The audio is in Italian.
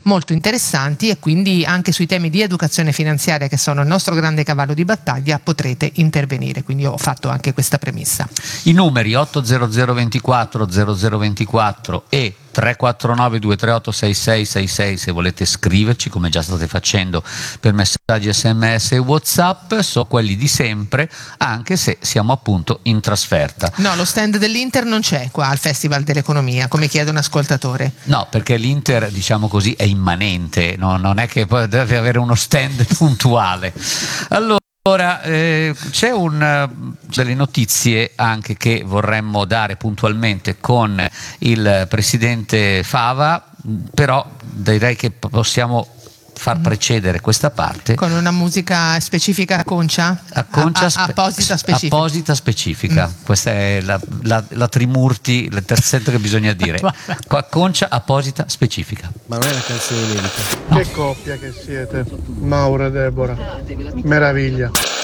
molto interessanti, e quindi anche sui temi di educazione finanziaria, che sono il nostro grande cavallo di battaglia, potrete intervenire. Quindi ho fatto anche questa premessa. I numeri 800 24 0024 e 349 238 6666 se volete scriverci, come già state facendo per messaggi SMS e WhatsApp, sono quelli di sempre, anche se siamo appunto in trasferta. No, lo stand dell'Inter non c'è qua al Festival dell'Economia, come chiede un ascoltatore. No, perché l'Inter, diciamo così, è immanente, no? Non è che poi deve avere uno stand puntuale. Allora, c'è delle notizie anche che vorremmo dare puntualmente con il presidente Fava, però direi che possiamo far precedere questa parte con una musica specifica apposita specifica. Apposita specifica. Questa è la Trimurti, il terzetto che bisogna dire. Concia apposita specifica. Ma non è una canzone inedita. Che coppia che siete, Mauro e Deborah, meraviglia.